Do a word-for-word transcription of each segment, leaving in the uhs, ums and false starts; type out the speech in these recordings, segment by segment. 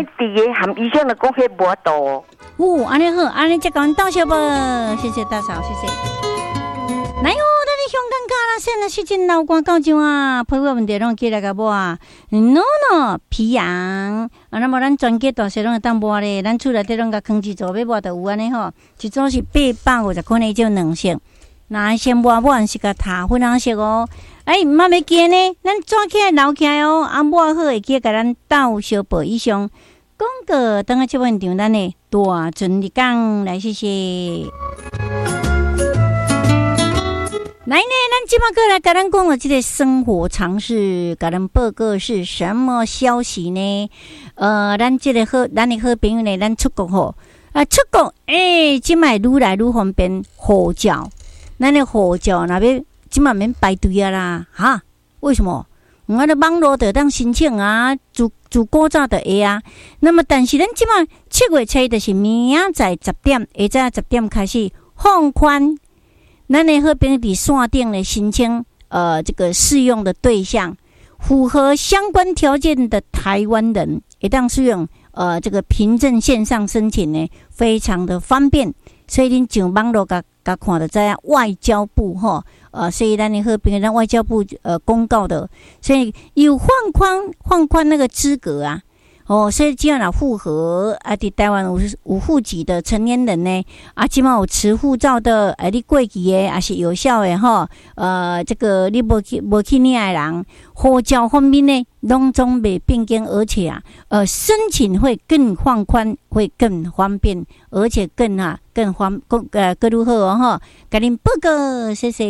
伫个含医生的讲迄无度。 哦，安尼好，安尼再甲阮道谢吧，谢谢大嫂，谢谢。来哦，咱的香港卡啦，现在是真老歌到上啊，配合问题拢起来个播啊 ，no no 皮羊啊，那么咱全家大小拢会当播咧，咱厝内底拢甲空气做要播就有安尼吼，一组是八百五十块呢，就两色。那先播播是甲塔粉红色哦，哎，毋捌要记呢，咱抓起来留起来哦，啊，播好会记甲咱斗小报以上。广告等下这问题，咱的大阵的讲来，谢谢。来呢，咱即马过来甲咱讲了这个生活常识，甲咱报告是什么消息呢？呃，咱这个好，咱的好朋友呢，咱出国吼，啊，出国诶，即摆愈来愈方便护照，咱的护照那边即摆免排队啊啦，哈？为什么？我的网络就当申请啊，自自古早就会啊。那么，但是咱即马七月七就是明仔十点，下早十点开始放宽。咱的好朋友伫线顶咧申请，呃，这个适用的对象符合相关条件的台湾人，会当适用呃这个凭证线上申请呢，非常的方便。所以恁上网络甲甲看到知影外交部吼。呃，所以咱的好朋友，咱外交部呃公告的，所以有放宽放宽那个资格啊，哦，所以只要若符合啊，伫台湾有有户籍的成年人呢，啊，即马有持护照的，啊，你过期的也是有效的吼，呃，这个你无去无去领的人，护照方面呢，拢总袂变更，而且啊，呃，申请会更放宽，会更方便，而且更啊。更方更呃更如何哦哈？甲恁报告，谢谢。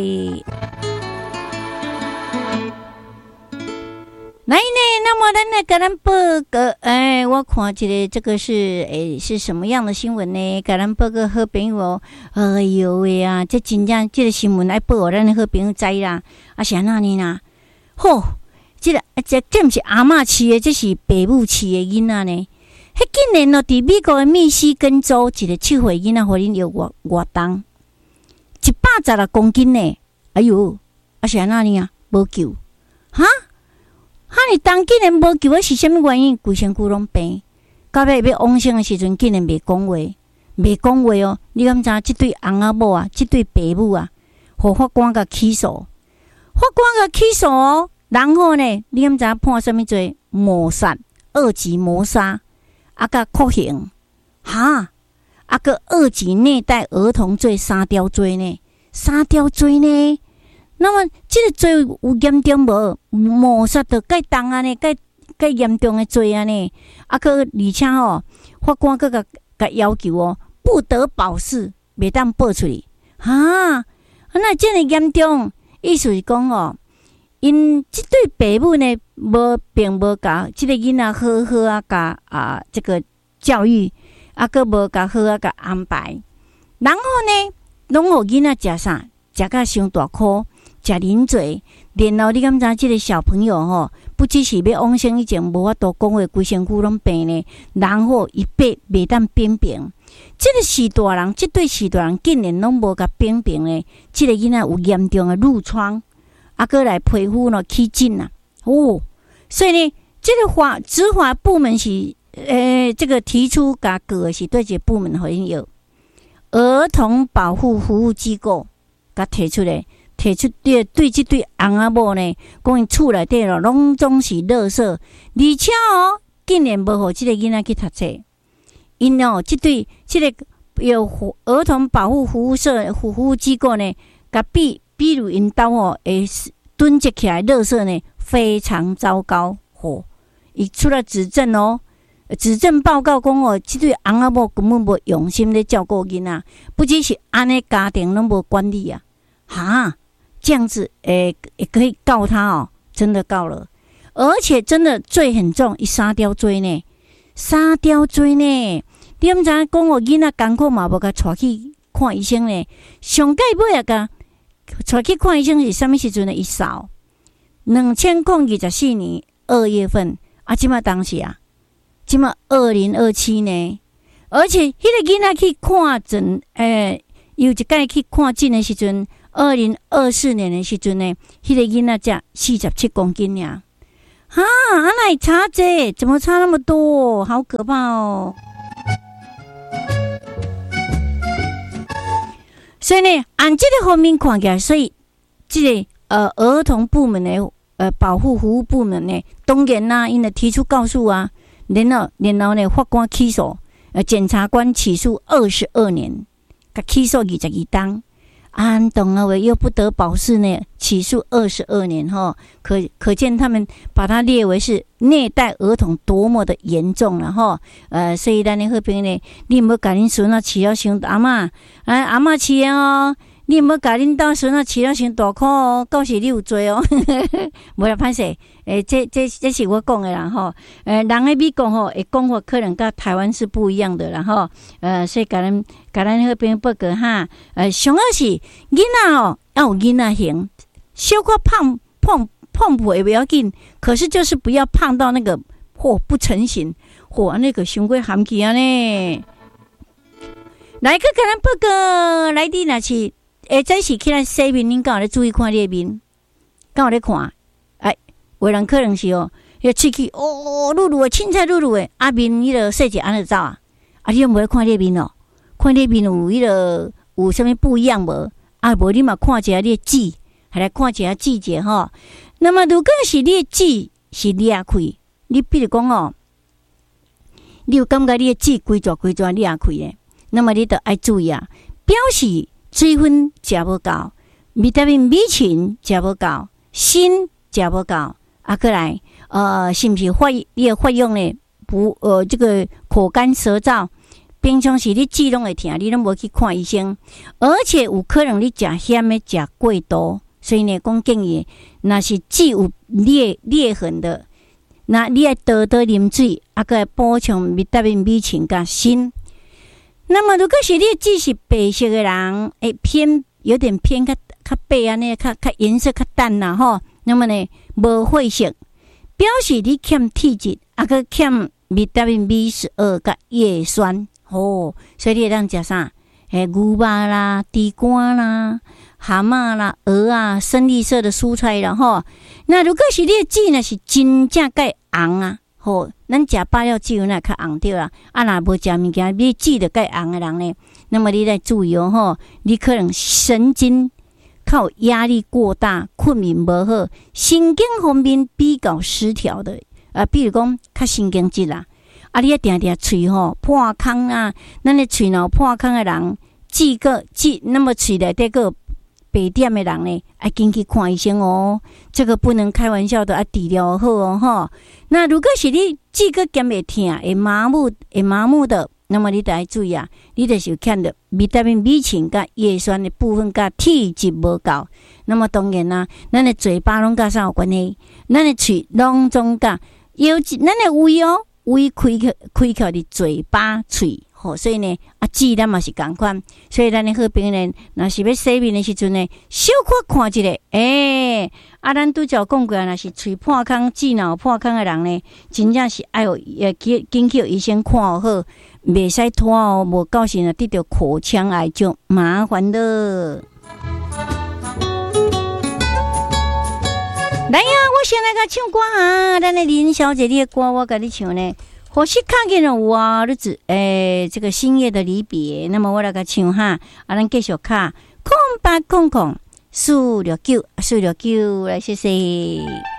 来呢，那么咱来甲咱报告，哎，我看这个这个是哎是什么样的新闻呢？甲咱报告好朋友哦，哎呦喂啊，这真正这个新闻来报，咱的好朋友知啦。啊，是安那呢啦？吼，这个这这不是阿嬷饲的，这是爸母饲的囡仔呢。迄今年哦，伫美国的密西根州，一个七岁囡仔，互恁有活活动，一百十六公斤呢！哎呦，啊是安那呢啊？无救，哈？哈尼当竟然无救，是啥物原因？规身躯拢病，到尾要往生的时阵，竟然袂讲话，袂讲话哦！你敢知？即对翁仔某啊，即对爸母啊，互法官甲起诉，法官甲起诉哦，然后呢，你敢知判啥物罪？谋杀，二级谋杀。啊，个酷刑，哈，啊个二级虐待儿童罪、三条罪呢，三条罪呢。那么这个罪有严重无？谋杀着介重啊呢，介介严重的罪啊呢。啊个而且哦，法官个个个要求哦，不得保释，袂当报出去。哈，那这么严重，意思是讲哦。因即对爸母呢，无并无甲即个囡仔好好啊，甲啊这个教育啊，佮无甲好啊，甲安排。然后呢，拢互囡仔食啥？食甲伤大箍，食啉醉。然后你敢知即个小朋友吼，不只是要往生以前无法度讲话，规身躯拢病呢。然后一辈袂当扁平。即个四大人，即对四大人竟然拢无甲扁平呢。即个囡仔有严重的褥疮。啊，过来皮肤呢起疹啊，哦，所以呢，这个法执法部门是，呃，这个提出甲个是对这个部门好像有儿童保护服务机构甲提出来，提出对对这对翁仔某呢，讲因厝内底咯，拢总是垃圾，而且哦，竟然无互这个囡仔去读册，因哦，这对这个有儿童保护服务社服务机构呢，甲比。比如因兜哦，会囤积起来垃圾呢，非常糟糕。吼、哦，伊出了指证哦，指证报告讲哦，即对翁仔某根本无用心咧照顾囡仔，不只是安尼家庭拢无管理啊，哈，这样子诶，也可以告他哦，真的告了，而且真的罪很重，伊三条罪呢，三条罪呢，你毋知影讲哦，囡仔艰苦嘛，无甲带去看医生呢，上届尾啊甲。带去看医生是什么时阵呢？一扫，两千零二十四年二月份啊，即马当时啊，即马二零二七年，而且迄个囡仔去看诊，诶，有一届去看诊的时阵，二零二四年的时阵呢，迄个囡仔才四十七公斤呀， 啊，啊那差这怎么差那么多？好可怕哦！所以呢，按这个方面看起来，所以这个呃儿童部门的呃保护服务部门呢，当然啦，因为提出告诉啊，然后然后呢，法官起诉，呃，检察官起诉二十二年，甲起诉二十二档。安董啊，我又不得保释呢，起诉二十二年哈，可可见他们把它列为是虐待儿童多么的严重了哈。呃，所以咱的好朋友呢，你唔好甲恁孙啊饲了伤阿嬷，哎阿嬷饲的哦，你唔好甲恁兜孙啊饲了伤大苦哦，到时你有罪哦。无啦歹势，诶，这这这是我讲的啦吼。呃，人的美国吼，会讲法可能跟台湾是不一样的啦吼。呃，所以甲咱甲咱好朋友报告哈，呃，上好是囡仔哦，要有囡仔型，小可胖胖胖不也不要紧，可是就是不要胖到那个嚯不成形，嚯那个伤过含气啊呢。来，去甲咱报告，来滴若是。诶，这是起来洗面，恁敢有咧注意看你的面？敢有咧看？哎，有人可能是哦，迄喙齿哦噜噜的，凊彩噜噜的，啊面迄个细节安尼走啊？啊，你有无咧看你的面哦？看你的面有迄个有啥物不一样无？啊，无你嘛看一下你的指，还来看一下指节吼。那么如果是你的指是裂开，你比如讲哦，你有感觉你的指规抓规抓裂开的，那么你得爱注意啊，表示。水分食无够，维他命 B 群食无够，锌食无够，啊，过来，呃，是不是发你的发用呢？不，呃，这个口干舌燥，平常时你肌拢会痛，你拢无去看医生，而且有可能你食咸的食过多，所以呢，讲建议，若是肌有裂裂痕的，那你要多多啉水，啊，个补充维他命 B 群甲锌。那么，如果是你只是白色的人，诶，偏有点偏较较白安尼，较较颜色较淡啦吼。那么呢，无血色，表示你欠铁质，啊个欠维他命 B 十二甲叶酸哦。所以你会当食啥？诶，牛肉啦、猪肝啦、蛤蟆啦、鹅啊，深绿色的蔬菜啦吼。那如果是你的籽呢，是真正介红啊。吼，咱食饱了只有那较红对啦，啊，若无食物件，你记得介红的人呢，那么你得注意哦吼，你可能神经靠压力过大，困眠无好，神经方面比较失调的，啊，比如讲较神经质啦，啊，你一定定喙吼破空啊，咱的喙脑破空的人，记个记，那么喙内底个白点的人呢，要紧去看医生哦。这个不能开玩笑的，啊，治疗好哦吼。那如果是你这个肩会痛，会麻木，会麻木的，那么你得要注意啊，你就是欠的维他命 B 群甲叶酸的部分甲铁质无够。那么当然啦、啊，咱的嘴巴拢甲啥有关系？咱的喙拢总甲有，咱的胃哦，胃开开开开的嘴巴喙。吼，所以呢，啊，剂咱嘛是共款，所以咱的好朋友呢，若是要洗面的时阵呢，小可看一下，诶、欸，啊，咱拄则讲过，若是喙破空、智脑破空的人呢，真正是爱有也紧紧去医生看好，袂使拖哦，无到时呢得到口腔癌就麻烦了。来呀，我先来甲唱歌啊，咱的林小姐你的歌，我甲你唱呢。我是看见了我日子，诶，这个星夜的离别。那么我来个唱哈，啊，咱继续看空八空空，数六九，数六九，来谢谢。